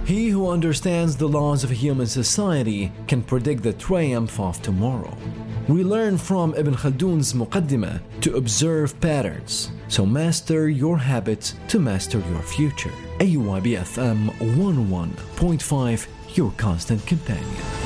He who understands the laws of human society can predict the triumph of tomorrow. We learn from Ibn Khaldun's Muqaddimah to observe patterns, so master your habits to master your future. AYB FM 101.5, your constant companion.